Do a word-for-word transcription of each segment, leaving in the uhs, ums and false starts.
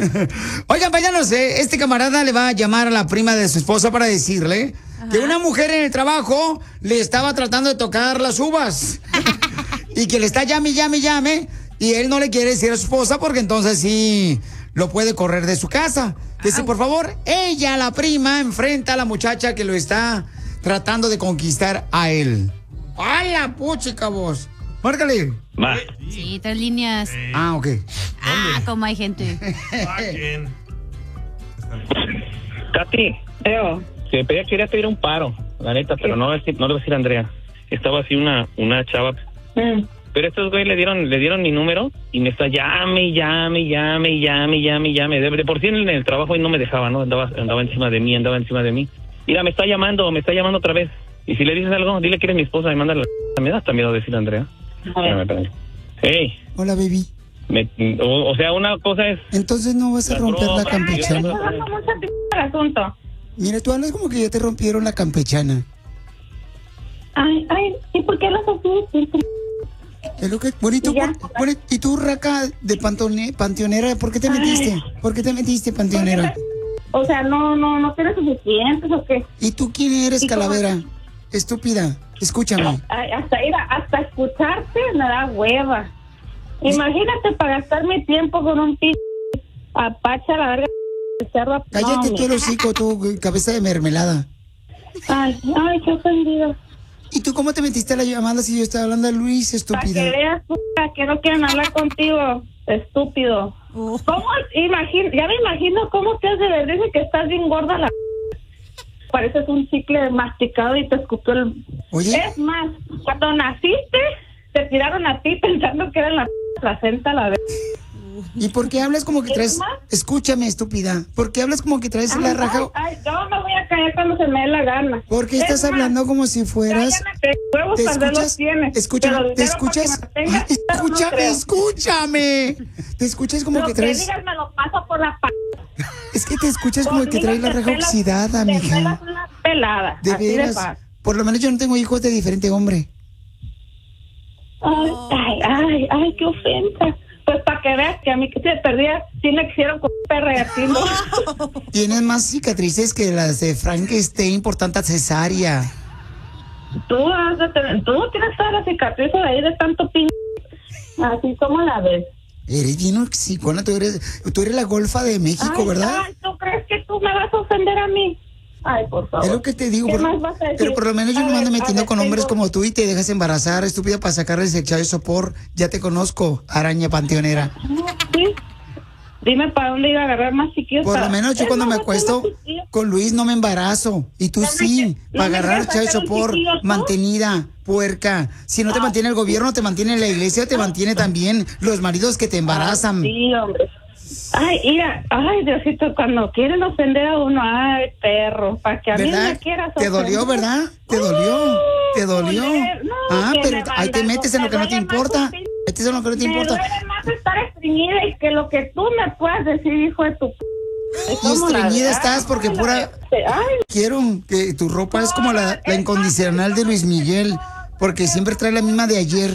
Oigan, paisanos, eh, este camarada le va a llamar a la prima de su esposa para decirle Ajá. que una mujer en el trabajo le estaba tratando de tocar las uvas. Y que le está llame, llame, llame. Y él no le quiere decir a su esposa porque entonces sí lo puede correr de su casa. Dice, por favor, ella, la prima, enfrenta a la muchacha que lo está tratando de conquistar a él. ¡A la puchica vos! Márcale. Va. Sí, tres líneas. Ah, ok. Ah, como hay gente. Katy, Eo. te pedía, quería pedir un paro, la neta, pero no, no le voy a decir a Andrea. Estaba así una, una chava. Mm. Pero estos güeyes le dieron, le dieron mi número y me está llame, llame, llame, llame, llame, llame. De, de por sí en el trabajo y no me dejaba, ¿no? Andaba, andaba encima de mí, andaba encima de mí. Mira, me está llamando, me está llamando otra vez. Y si le dices algo, dile que eres mi esposa y mándale. Me da hasta miedo decirle a Andrea. Espérame, espérame. Hey. Hola, baby. Me, o, o sea, una cosa es... Entonces no vas a romper la campechana. No, mucho el asunto. Mira, tú hablas como que ya te rompieron la campechana. Ay, ay, ¿y por qué las así? Es lo que... Bueno, ¿y tú, Ya. por- bueno, ¿y tú, raca de pantone- panteonera, por qué te metiste? Ay. ¿Por qué te metiste, panteonera? O sea, no, no, no tienes suficientes o qué. ¿Y tú quién eres, ¿Y cómo? calavera? Estúpida, escúchame. Ay, hasta ir a, hasta escucharte me da hueva. Imagínate para gastar mi tiempo con un p apache a la verga de cerdo. Cállate No, tú el mi- hocico, tú, cabeza de mermelada. Ay, ay, qué ofendido. ¿Y tú cómo te metiste a la llamada si yo estaba hablando a Luis, Para que estúpida? veas, puta, que no quieren hablar contigo, estúpido. Uh. ¿Cómo? Imagino, ya me imagino cómo te has de ver. Dice que estás bien gorda la... Pareces un chicle masticado y te escupió el... Oye, Es más, cuando naciste, te tiraron a ti pensando que era la placenta la vez. ¿y por qué hablas como que ¿Es traes... más? Escúchame, estúpida. ¿Por qué hablas como que traes la raja? Ay, ay, yo me voy a callar cuando se me dé la gana. ¿Por qué Es estás más, hablando como si fueras... cállate, huevos ¿Te tal vez los escuchas? tienes. Escúchame, pero ¿te dinero para que escuchas? me tengas, Ay, no escúchame, creo. escúchame. Te escuchas como Lo que que traes... digas me lo paso por la p... Es que te escuchas como que Conmigo traes la te raja pelas- oxidada, te mija. pelas una pelada. De así de veras. fácil. Por lo menos yo no tengo hijos de diferente hombre. Ay, ay, ay, ay, qué ofensa. Pues para que veas que a mí que se perdía, sí me quisieron con un perreatino. Tienes más cicatrices que las de Frankenstein por tanta cesárea. Tú, has de tener- tú tienes todas las cicatrices ahí de tanto pin... Así como la ves. Eres bien oxicona, tú eres, tú eres la golfa de México, Ay, ¿verdad? ay, ¿tú crees que tú me vas a ofender a mí? Ay, por favor. Es lo que te digo, ¿Qué por- más vas a decir? pero por lo menos yo A no me ando ver, a metiendo ver, con hombres tengo- como tú y te dejas embarazar, estúpida, para sacarles el chavo de sopor. Ya te conozco, araña panteonera. Sí. Dime para dónde ir a agarrar más chiquillos. Por lo para- menos yo Es cuando más, me no acuesto tengo chiquillos. con Luis no me embarazo. Y tú No me sí, que- para no me agarrar quieres chavo de hacer un sopor, chiquillo, ¿tú? mantenida, puerca. Si no te mantiene el gobierno, te mantiene la iglesia, te mantiene también los maridos que te embarazan. Sí, hombre. Ay, mira, ay, Diosito, cuando quieren ofender a uno, ay, perro, para que a mí ¿Verdad? me quieras ¿Te ofender. dolió, verdad? ¿Te dolió? ¿Te dolió? Joder, no, Ah, que pero me ahí te mandas, metes en lo que no te duele más importa. un pin- Metes en lo que no te Me importa. duele más estar estreñida y que lo que tú me puedas decir, hijo de tu... p- Y ¿Cómo la estreñida ves? estás porque Ay, pura... Ay, Quiero que tu ropa es como la, la incondicional de Luis Miguel, porque siempre trae la misma de ayer.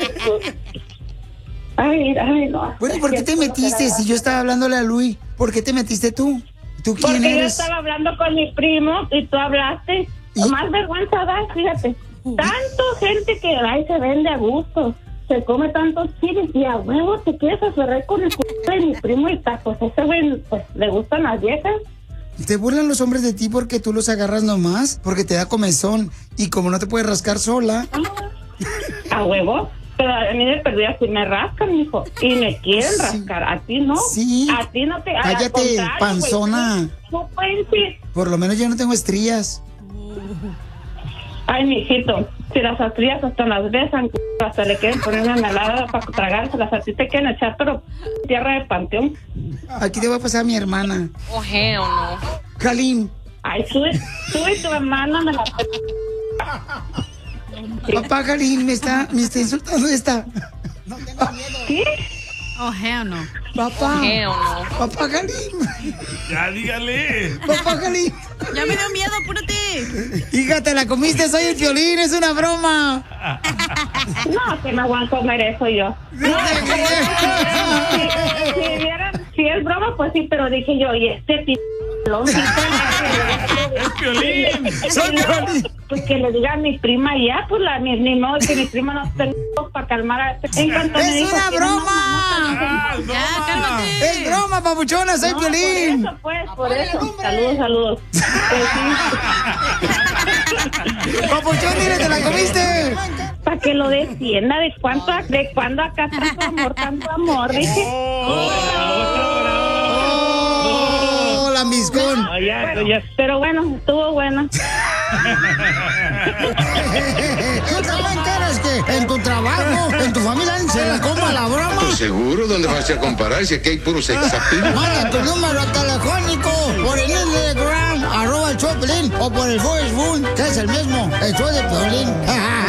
ay, ay, no. Bueno, ¿y por qué te metiste si yo estaba hablándole a Luis? ¿Por qué te metiste tú? ¿Tú quién Porque yo eres? estaba hablando con mi primo y tú hablaste. ¿Y? Más vergüenza da, fíjate. Tanto gente que ahí se vende a gusto. Se come tantos chiles y a huevo te quieres aferrar con el c de mi primo y ta, pues ese güey, pues le gustan las viejas. ¿Te burlan los hombres de ti porque tú los agarras nomás? Porque te da comezón. Y como no te puedes rascar sola. A huevo. Pero a mí de perdida si me rascan, mijo. Y me quieren Sí. rascar. A ti no. Sí. A ti no te... al Cállate, contrario, güey, panzona. No pueden decir. Por lo menos yo no tengo estrías. Ay, mijito, si las astrillas hasta las besan, c- hasta le quieren poner una melada para tragárselas, a ti te quieren echar, pero tierra de panteón. Aquí te va a pasar a mi hermana. Oh, hell no. Kalim. Ay, tú, tú y tu hermana me la... Papá Kalim me está, me está insultando esta. ¿Sí? Oh, hell no. Papá. Hell no. Papá Kalim. Ya dígale. Papá Kalim. Ya me dio miedo, apúrate. Hija, te la comiste, soy el violín, es una broma. No, que me voy a comer eso yo. No, si, si vieran, si es broma, pues sí, pero dije yo, y este tipo... ¡Es Piolín! ¡Soy Piolín! Pues que le diga a mi prima ya, pues la, ni, ni modo que mi prima no tenga para calmar a este. En cuanto me ¡Es dijo una que broma! no, ¡Ah, Ya, broma! cálmate. ¡Es broma, papuchona! ¡Soy no, Piolín! Por eso, pues, por eso. Saludos, saludos. Pues ¡Papuchón, dile, te la comiste! para que lo defienda de cuánto, de cuándo acá tanto amor, tanto amor, dije. ¡Oh, la miscón! Ah, ya, ya. Pero bueno, estuvo bueno. ¿Tú también quieres que en tu trabajo, en tu familia, se la coma la broma? Pues seguro, ¿dónde vas a comparar si aquí hay puro sexapil? Manda tu número telefónico por el Instagram, arroba el show de Piolín, o por el Facebook, que es el mismo, el show de Piolín.